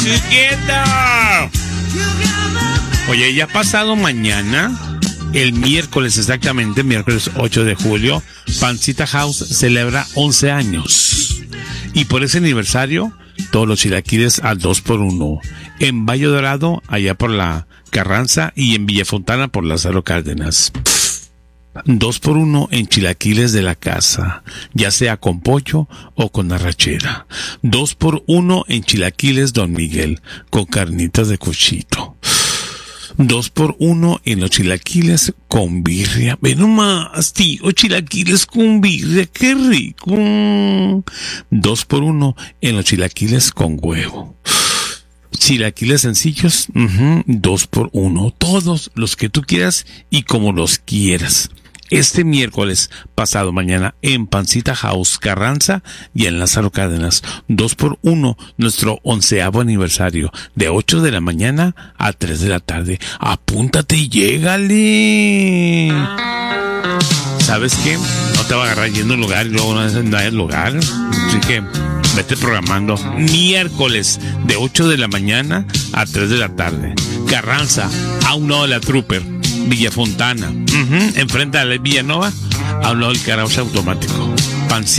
together. Oye, ya pasado mañana, el miércoles exactamente, miércoles 8 de julio, Pancita House celebra 11 años. Y por ese aniversario, todos los chilaquiles al 2x1. En Valle Dorado, allá por la Carranza, y en Villafontana por Lázaro Cárdenas. 2x1 en chilaquiles de la casa, ya sea con pollo o con arrachera. 2x1 en chilaquiles Don Miguel, con carnitas de cochito. 2x1 en los chilaquiles con birria. Ve nomás, tío, chilaquiles con birria, qué rico. 2x1 en los chilaquiles con huevo. Chilaquiles sencillos, 2x1. Todos los que tú quieras y como los quieras. Este miércoles pasado mañana en Pancita House Carranza y en Lázaro Cárdenas. 2x1, nuestro 11º aniversario, de 8 de la mañana a 3 de la tarde. Apúntate y llégale. ¿Sabes qué? No te va a agarrar yendo al lugar y luego no hay lugar. Así que vete programando. Miércoles de 8 de la mañana a 3 de la tarde. Carranza, a un lado de la Trooper. Villafontana, enfrente a la Villanova, a un lado del garage automático. Pancita.